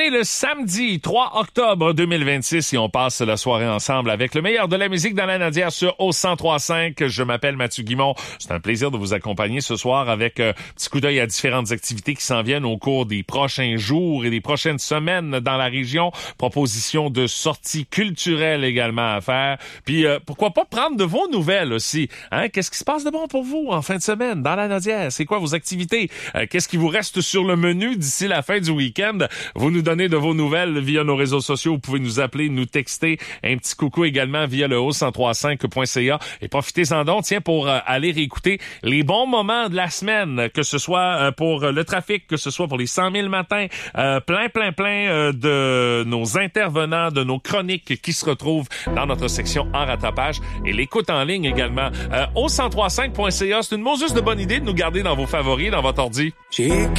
est le samedi 3 octobre 2026 et on passe la soirée ensemble avec le meilleur de la musique dans la Nadière sur au 103.5. Je m'appelle Mathieu Guimond. C'est un plaisir de vous accompagner ce soir avec un petit coup d'œil à différentes activités qui s'en viennent au cours des prochains jours et des prochaines semaines dans la région. Proposition de sorties culturelles également à faire. Puis pourquoi pas prendre de vos nouvelles aussi. Hein? Qu'est-ce qui se passe de bon pour vous en fin de semaine dans la Nadière? C'est quoi vos activités? Qu'est-ce qui vous reste sur le menu d'ici la fin du week-end? Vous nous donnez de vos nouvelles via nos réseaux sociaux. Vous pouvez nous appeler, nous texter. Un petit coucou également via le 1035.ca. Et profitez-en donc, tiens, pour aller réécouter les bons moments de la semaine, que ce soit pour le trafic, que ce soit pour les 100 000 matins, plein de nos intervenants, de nos chroniques qui se retrouvent dans notre section en rattrapage et l'écoute en ligne également. Au 1035.ca, c'est une mot juste de bonne idée de nous garder dans vos favoris, dans votre ordi.